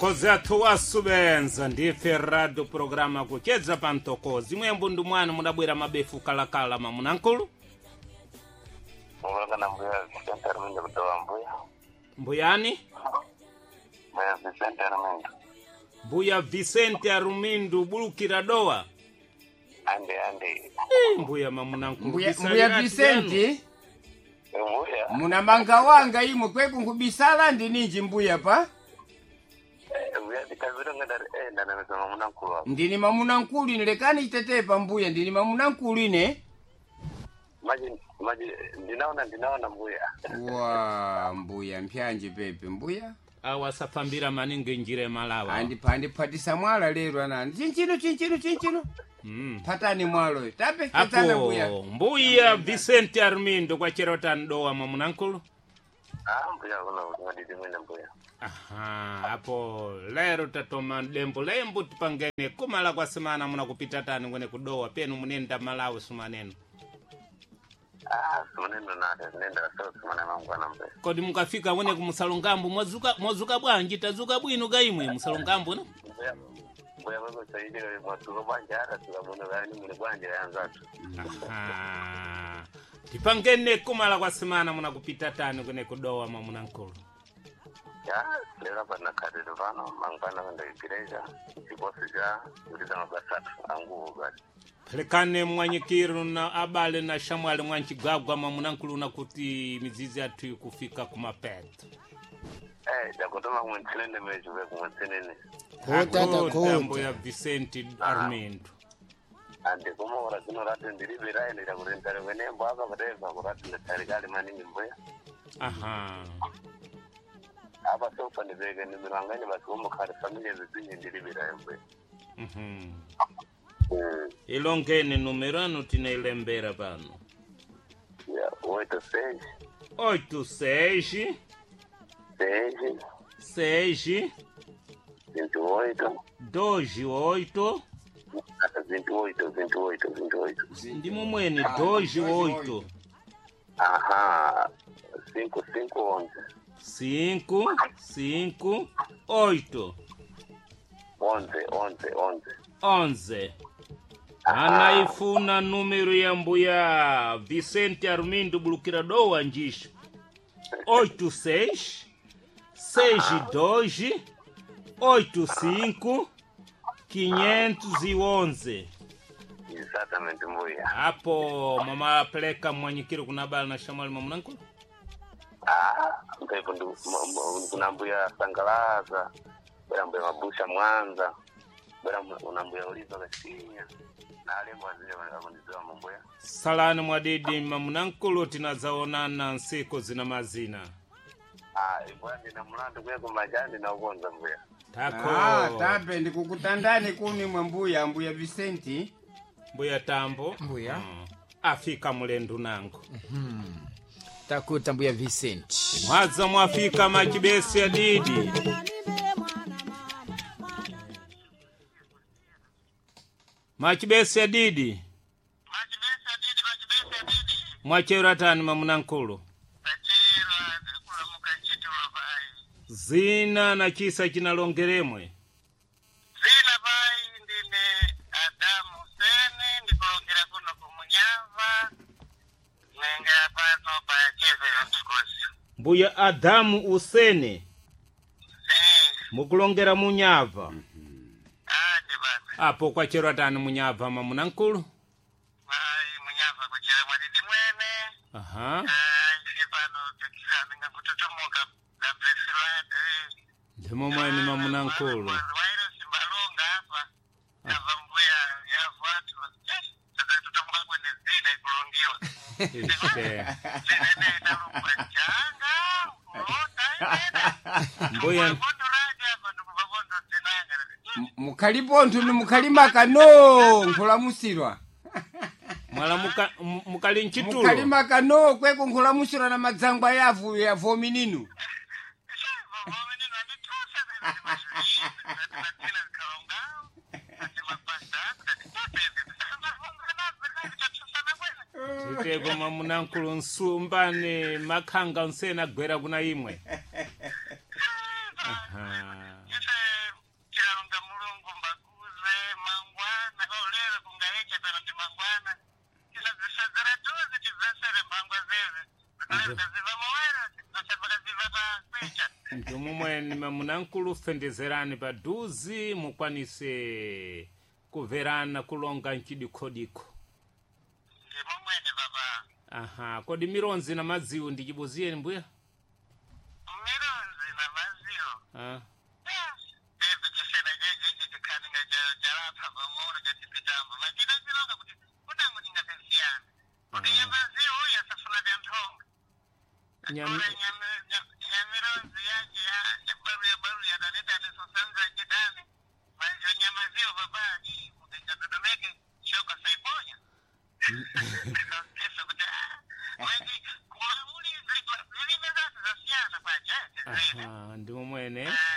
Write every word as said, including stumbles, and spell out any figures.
Atokozi athu asubenza ndife radio programa kuchedza pa mtokozi mwembu ndi mwana mudabwera mabefu kalakala mamunankulu Mwana mbuya Vicente Armindo kutoa mbuya. Mbuyani? Mbuya Vicente Armindo. Mbuya Vicente Armindo bulukira doa. Ande ande. Eh, mbuya mamunankulu. Mbuya, mbuya Vicente. Mbuya. Muna manga wanga imwe kweku nkubisala ndi ninji mbuya pa? Mbuya tikazira ngadari eh ndana mesa mamunankulu. Ndini mamunankulu nilekani itetepa mbuya ndini mamunankulu ine. Maji maji ndinaona ndinaona mbuya. Wa mbuya mpyanje pepe mbuya. Awa safambira maningi njire malawa. Andi pandi patisa mwala lero ana. Chinchino chinchino chinchino. Mm. Patani mwalo. Tape kitana mbuya. Apo mbuya Vicente Armindo kwa cherota ndoa mamunankulu. Ah mbuya kuna ngadidi mwina mbuya. Aha, hapo lero tatoma lembo lembo tipangene kumala kwa semana muna kupita tani ngene kudoa penu munenda malawi sumaneno. Ah, sumaneno nada, nenda so sumana mangu anambe. Kodi mukafika wene kumusalongambo mwazuka mwazuka bwanji tazuka bwino gaimwe musalongambo no? Mbuya. Mbuya wako saidi mwatuko bwanja hata tukabona gani mune bwanja yanzatu. Aha. Tipangene kumala kwa semana muna kupita tani ngene kudoa mamunankulu. Ya, lera bana kadero vano mangana kwenda ikireja ibosi ja uliza mabasatu angu gari. Pelekane mwanyikiru na abale na shamwale mwanchigagwa mamunankulu na kuti mizizi atu kufika kumapeto. Eh, jakotoma kumwentilende mejuwe kumwentinene. Kota tambo ya Vicente Armindo. Ande kumo ora kino ratu ndiribe ine ya kurentare wene mbaba kadeva kuratu serikali maningi mboya. Aha. Aba sofa ni vega ni miranganya basumu kare familia zezinyi ndiribe rai mboya. Mhm. Ilongene numerano tinailembera pano. Ya, oito seis. Oito seis. Seis. Seis. Vinte oito. Dois oito. Vinte oito, vinte oito, vinte oito. Ndimo mwene dois oito. Aha. Cinco, cinco, onze. Cinco, cinco, oito. Onze, onze, onze. Onze. Anaifuna número ya mbuya Vicente Armindo bulukira doa njisho. Oito seis. Seis dois. Oito cinco. Quinhentos e onze. Exatamente mbuya. Hapo mama peleka mwanyikiro kunabala na shamali mamunanku? Ah, mpepo ndu kuna mbuya Sangalaza. Bera mbuya Mabusha Mwanza. Bera unambuya Ulizo Kasinya. Na ale mwazile wanizwa mbuya. Salani mwadidi mamunanku tinazaonana nsiko zina mazina. Ah, ibwani na mlandu kwe kumajani na ugonza mbuya. Tako. Ah, tape ndikukutandani kuni mwe mbuya mbuya Vicente. Mbuya tambo. Mbuya. Mm. Afika mulendu nangu. Mhm. Takuta mbuya Vicente. Mwaza mwafika majibesi ya didi. Majibesi ya didi. Majibesi ya didi, majibesi ya didi. Mwachera tani mamunankulu. Achera, kula mukachitula bai. Zina na chisa chinalongeremwe. Zina bai ndine Adamu Sene, ndikulongera kuno kumunyava. Nenga pano baya cheze ya mtukozi. Mbuya Adamu Usene. Eh, Mukulongera munyava. ande baba. Apo kwa chero tani munyava mamunankulu. Bai munyava kuchera mwadidi mwene. Aha. Ah, ife pano tukisana nga kutotomoka na presilade. Ndimo mwene mamunankulu. Wairo simbalonga hapa. Kava mbuya ya watu. Sasa tutomoka kwenye zina ikulongiwa. Ishe. Zina ina rumba changa. Ulota ina. Mbuya. Kubondo raja hapa ndukubabondo zinanga. Mukalipo ntuni mukalimaka no nkulamusirwa. Mwala muka, mukali nchitulo. Mukalimaka no kweku nkulamusirwa na madzangwa yavu ya vomininu. Titego mamunankulu nsumbane makanga nsena gwera kuna imwe. Aha. ntumumweni mamunankulu fendezerani paduzi mukwanise kuverana kulonga nchidikhodikho. Ndimumweni baba. Aha, kodi mironzi na maziwo ndichibuziyeni mbuya? Mironzi na maziwo. Ah. Ebe chisena jeje jikani nga jarapa bamuno jatipitambo. Majina zilonga kuti kunangu ningatensiyana. Kuti ya maziwo ya safuna vya mtonga. Nyam... Nyamironzi yaje ya baru ya baru ya daneta nisosanza jidani. Manjo nyamaziwo babani kutenga dodomeke shoka saibonya. Eso kuti maji kumamuli zilikuwa zilime zatu za siana pa jete. Aha, ndimumwene. Ah.